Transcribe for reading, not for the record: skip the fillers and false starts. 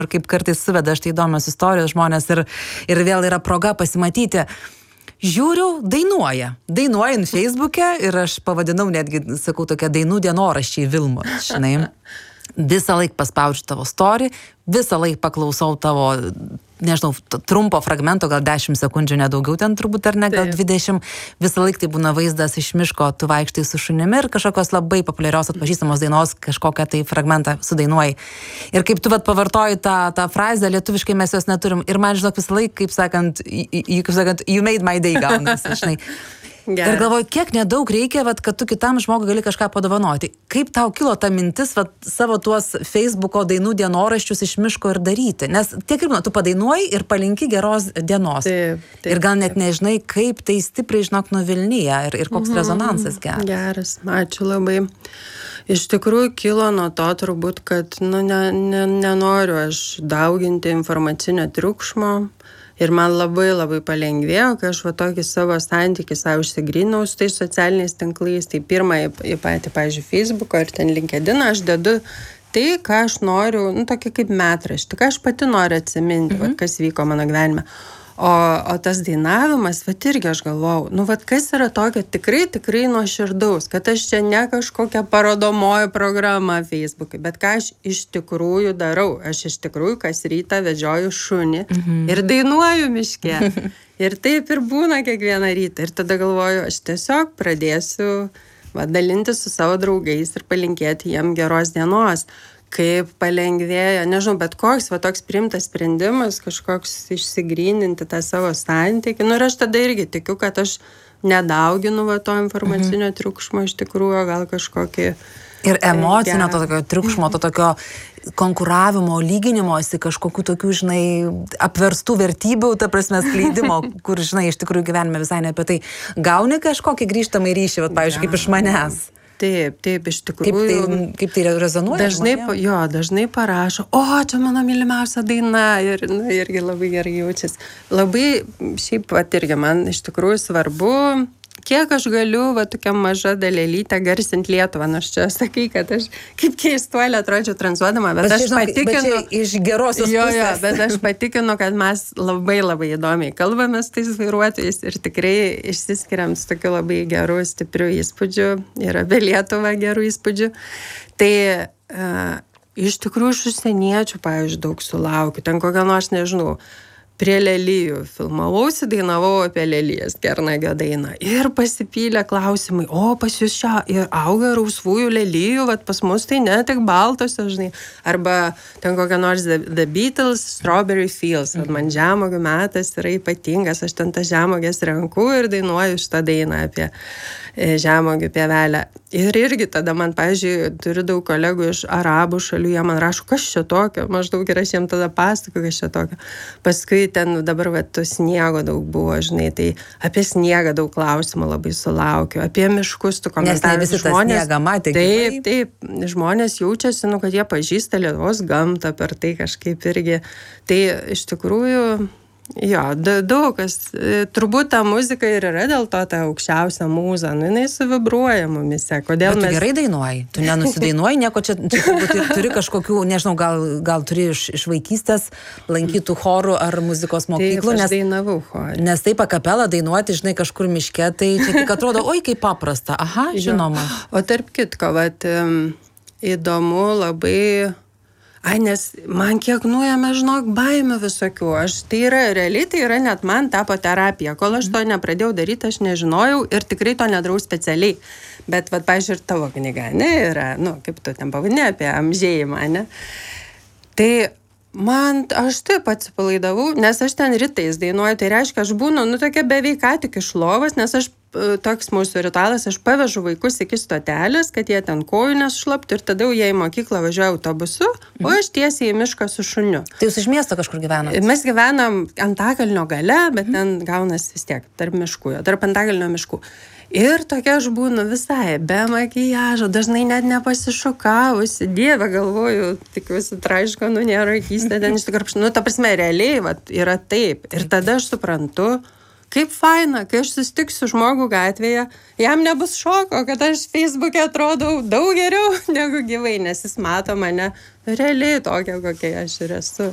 ir kaip kartais suveda štai įdomios istorijos žmonės ir vėl yra proga pasimatyti. Žiūriu, dainuoja Facebook'e ir aš pavadinau netgi, sakau, tokia dainų dienoraščiai Vilmos, žinai. Visą laiką paspaudžiu tavo story, visą laiką paklausau tavo, nežinau, trumpo fragmento, gal 10 sekundžių, nedaugiau ten turbūt, ar ne, gal 20. Visą laiką tai būna vaizdas iš miško, tu vaikštai su šunimi ir kažkokios labai populiarios atpažįstamos dainos, kažkokią tai fragmentą sudainuoji. Ir kaip tu vat pavartoji tą frazę, lietuviškai mes jos neturim. Ir man, žinok, visą laiką, kaip sakant, you made my day gaunasi, žinai. Ir galvoju, kiek nedaug reikia, vat, kad tu kitam žmogui gali kažką padovanoti. Kaip tau kilo ta mintis vat, savo tuos Facebooko dainų dienoraščius iš miško ir daryti? Nes tiek ir tu padainuoji ir palinki geros dienos. Taip. Ir gal net nežinai, kaip tai stipriai, žinok, nuvilnyja ir koks rezonansas geras. Geras, ačiū labai. Iš tikrųjų kilo nuo to turbūt, kad nenoriu aš dauginti informacinio triukšmo. Ir man labai labai palengvėjo, kai aš va tokį savo santykį savo užsigrinau su tais socialiniais tinklais. Tai pirmą į patį, pavyzdžiui, Facebooką ar ten LinkedIn aš dedu tai, ką aš noriu, tokį kaip metraštį, ką aš pati noriu atsiminti, va, kas vyko mano gyvenime. O tas dainavimas, va irgi aš galvojau, va kas yra tokio tikrai nuoširdaus, kad aš čia ne kažkokia parodomoji programa Facebook'e, bet ką aš iš tikrųjų darau. Aš iš tikrųjų kas rytą vedžioju šunį ir dainuoju miške. Ir taip ir būna kiekvieną rytą. Ir tada galvoju, aš tiesiog pradėsiu dalintis su savo draugais ir palinkėti jiem geros dienos. Kaip palengvėjo, nežinau, bet koks toks priimtas sprendimas, kažkoks išsigryninti tą savo santykį. Ir aš tada irgi tikiu, kad aš nedauginu to informacinio triukšmo, iš tikrųjų, gal kažkokį... Ir emocinio to tokio triukšmo, to tokio konkuravimo, lyginimosi, kažkokių tokių, žinai, apverstų vertybių, ta prasme, skleidimo, kur, žinai, iš tikrųjų gyvenime visai ne apie tai. Gauni kažkokį grįžtamą ryšį, pavyzdžiui, kaip iš manęs. Taip, iš tikrųjų. Kaip tai rezonuoja? Dažnai parašo, čia mano mylimiausia daina ir irgi labai gerai jaučiasi. Labai šiaip irgi man iš tikrųjų svarbu, kiek aš galiu tokia maža dalelytę garsinti Lietuvą. Nors čia sakai, kad aš kaip keistuolė atrodžiau tranzuodama, bet aš patikinu... iš gerosios pusės. Bet aš patikinu, kad mes labai labai įdomiai kalbamės tais vairuotojais ir tikrai išsiskiriam su tokiu labai geru, stipriu įspūdžiu ir apie Lietuvą gerų įspūdžių. Tai iš tikrųjų iš užsieniečių, pavyzdžiui, daug sulaukiu. Ten kokią nors, nežinau, prie lelijų filmavausi, dainavau apie lelijas, Kernagio dainą. Ir pasipylė klausimai, pas jūs čia ir auga rausvųjų lelijų, pas mus tai ne tik baltosios, žinai. Arba ten kokia nors The Beatles, Strawberry Fields. Man žemuogių metas yra ypatingas, aš ten tą žemuogės renku ir dainuoju šitą dainą apie žemuogių pievelę. Ir irgi tada man, pavyzdžiui, turiu daug kolegų iš arabų šalių, jie man rašo, kas čia tokio, maždaug ir aš jiem tada pasakoju, kas čia tokio. Paskui ten dabar to sniego daug buvo, žinai, tai apie sniegą daug klausimų labai sulaukiu, apie miškus tu komentarus. Nes ne visi tą sniegą matė. Taip, žmonės jaučiasi, kad jie pažįsta Lietuvos gamtą per tai kažkaip irgi. Tai iš tikrųjų... daug kas. Turbūt ta muzika ir yra dėl to ta aukščiausia mūza. Jinai suvibruoja mumise. Kodėl tu gerai dainuoji? Tu nenusidainuoji nieko čia turi kažkokių, nežinau, gal turi iš vaikystės lankytų chorų ar muzikos mokyklų. Taip, aš dainavau chorą. Nes taip akapelą dainuoti, žinai, kažkur miške, tai čia tik atrodo, kaip paprasta. Aha, žinoma. O tarp kitko, įdomu labai... nes man kiek nuėmė, žinok, baimių visokių. Tai yra net man tapo terapija. Kol aš to nepradėjau daryti, aš nežinojau ir tikrai to nedarau specialiai. Bet, pavyzdžiui, ir tavo knyga, yra, kaip tu ten pavadini, apie amžėjimą, ne? Tai aš taip atsipalaidavau, nes aš ten rytais dainuoju, tai reiškia, aš būnu, tokia beveik ką tik iš lovos, nes toks mūsų ritualas, aš pavežu vaikus iki stotelės, kad jie ten kojų nesušlaptų ir tada jie į mokyklą važiuoja autobusu, o aš tiesiai į mišką su šuniu. Tai jūs iš miesto kažkur gyvenat? Mes gyvenam Antakalnio gale, bet ten gaunas vis tiek tarp Antakalnio miškų. Ir tokia aš būnu visai be makiažo, dažnai net nepasišokavusi. Dieve, galvoju, tikiuosi traiško, nėra akystė, ten iš tikrųjų, ta prasme, realiai yra taip. Ir tada aš suprantu, kaip faina, kai aš susitiksiu žmogų gatvėje, jam nebus šoko, kad aš Facebook'e atrodau daug geriau negu gyvai, nes jis mato mane realiai tokia, kokia aš ir esu.